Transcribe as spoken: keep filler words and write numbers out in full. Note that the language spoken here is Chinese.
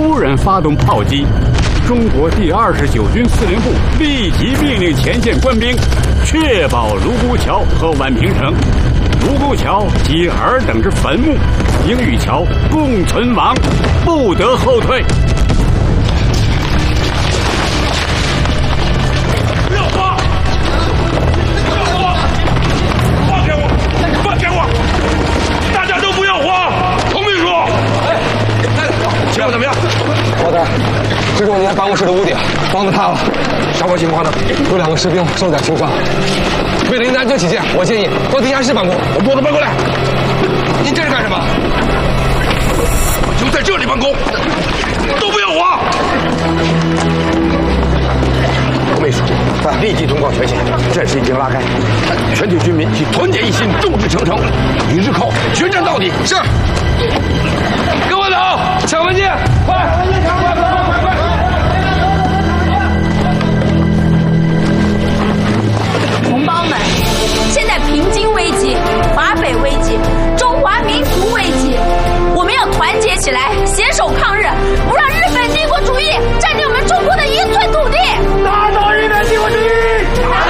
突然发动炮击，中国第二十九军司令部立即命令前线官兵确保卢沟桥和宛平城。卢沟桥及尔等之坟墓应与桥共存亡，不得后退。 不要慌！不要慌！放开我！放开我！大家都不要慌！童秘书，哎，情况怎么样？ 老大，这是我们家办公室的屋顶，房子塌了。消防情况呢？有两个士兵受点轻伤。为了您的安全起见，我建议到地下室办公。 我拨他搬过来。您这是干什么？就在这里办公，都不要慌。童秘书，立即通告全线，阵势已经拉开，全体军民需团结一心，众志成城，与日寇决战到底。 是。跟我走，抢文件。